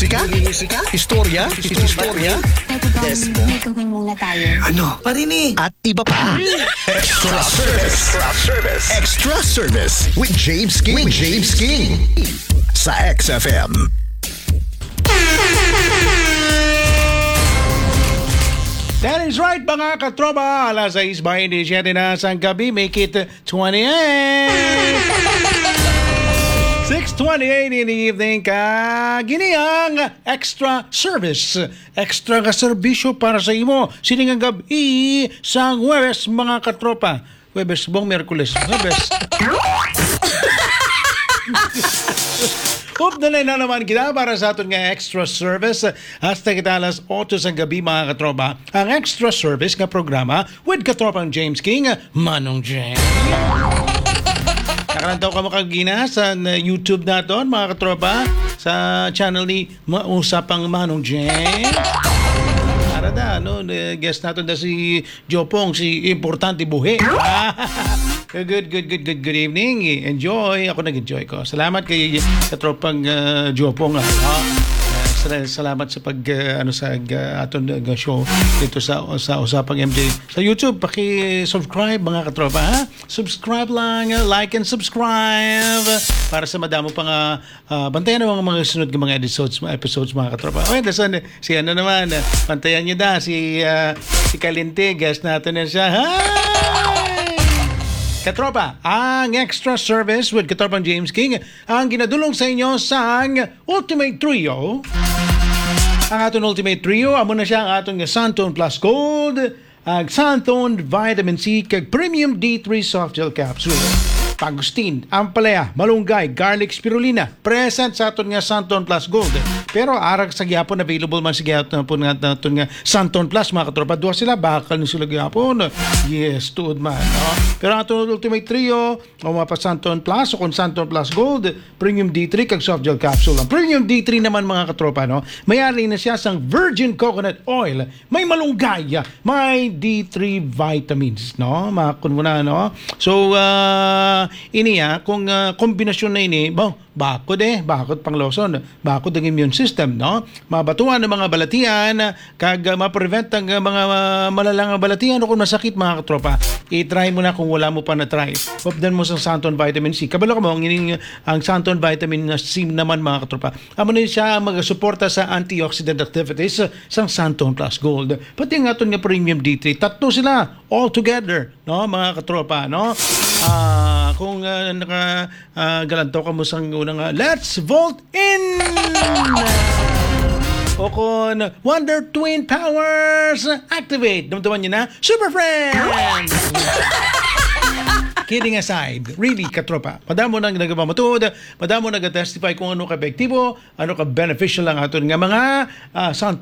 Musika? Istorya? May gawin muna tayo. Ano? Parinig. At iba pa. Extra service with James King. Sa XFM. That is right, mga katropa. Alas 6:27 na sa gabi. Make it 28. 6:28 in the evening ka giniyang extra service. Extra ka serbisyo para sa imo. Siningang gabi sa Huwebes, mga katropa. Huwebes bong Merkules. Huwebes. Hope na naman kita para sa aton nga extra service. Hasta kita alas 8 sa gabi, mga katropa. Ang extra service nga programa with katropang James King, Manong James. Nakalantaw ka makagina sa YouTube naton, mga katropa, sa channel ni Usapang Manong James. Para da, guest natin na si Jopong, si Importante Buhe. Good evening. Enjoy. Ako nag-enjoy ko. Salamat kay katropang Jopong. Salamat sa aton show dito sa Usapang MJ sa YouTube. Paki-subscribe, mga katropa, ha? Subscribe lang, like and subscribe para sa madamo pang bantayan ng mga sunod ng mga episodes, mga katropa. Okay, si ano naman, bantayan niyo da si Kalinte, guest natin na siya. Hi! Katropa, ang extra service with katropang James King ang ginadulong sa inyo sa Ultimate Trio. Ang aton Ultimate Trio, amo na siya ang aton Santon Plus Gold, ang Santon Vitamin C, kag Premium D3 Soft Gel Capsule. Pagustin, ampalaya, malunggay, garlic spirulina, present sa aton nga Santon Plus Gold. Pero arag sa gyapon, available man sa gyapon naton nga Santon Plus, mga katropa. Duha sila, bakal ni sila gyapon. Yes, tuod man. No? Pero aton Ultimate Trio, o mapa Santon Plus, o kung Santon Plus Gold, Premium D3, kag Soft Gel Capsule. Ang Premium D3 naman, mga katropa, no? Mayari na siya sang virgin coconut oil, may malunggay, may D3 vitamins, no? Makakun mo na, no? So, iniya, kung kombinasyon na ini, bakod pang loson, bakod ang immune system, no? Mabatuan ng mga balatian, kag ma-prevent ang mga malalang balatian o kung masakit, mga katropa. I-try mo na kung wala mo pa na-try. Hopdan mo sa Santon Vitamin C. Kabalo ka mo, ang Santon Vitamin C naman, mga katropa. Amo na siya mag-suporta sa antioxidant activities sa Santon Plus Gold. Pati nga ito nga Premium D3. Tatlo sila, all together, no, mga katropa, no? Kung galanto ka mo sa unang Let's Vote In! O kung Wonder Twin Powers Activate! Damdaman nyo na, Super Friends! Kidding aside, really, katropa, madamo nang nagpamatud, madamo nag-testify kung ano ka-epektibo, ano ka-beneficial ang aton nga mga